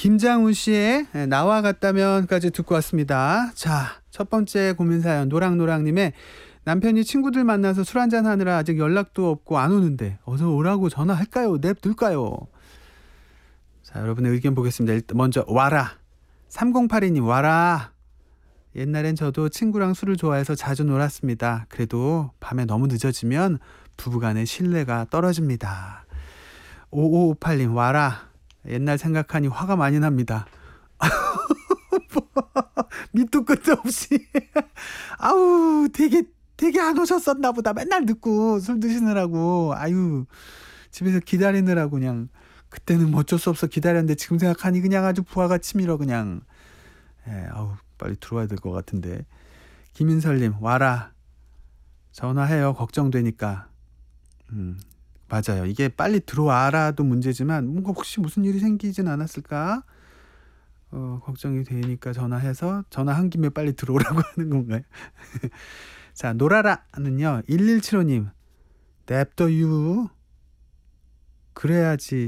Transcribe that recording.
김장훈 씨의 나와 같다면까지 듣고 왔습니다. 자, 첫 번째 고민 사연 노랑노랑님의 남편이 친구들 만나서 술 한잔 하느라 아직 연락도 없고 안 오는데 어서 오라고 전화할까요? 냅둘까요? 자, 여러분의 의견 보겠습니다. 일단 먼저 와라. 3082님 와라. 옛날엔 저도 친구랑 술을 좋아해서 자주 놀았습니다. 그래도 밤에 너무 늦어지면 부부간의 신뢰가 떨어집니다. 5558님 와라. 옛날 생각하니 화가 많이 납니다. 밑도 끝도 없이 아우 되게 안 오셨었나 보다. 맨날 늦고 술 드시느라고 아유 집에서 기다리느라고 그냥 그때는 뭐 어쩔 수 없어 기다렸는데 지금 생각하니 그냥 아주 부하가 치밀어 그냥. 아우 빨리 들어와야 될 것 같은데. 김인설님 와라. 전화해요. 걱정되니까. 맞아요. 이게 빨리 들어와라도 문제지만 뭔가 혹시 무슨 일이 생기진 않았을까? 걱정이 되니까 전화해서 전화한 김에 빨리 들어오라고 하는 건가요? 자, 노라라는요. 1175님 냅둬유. 그래야지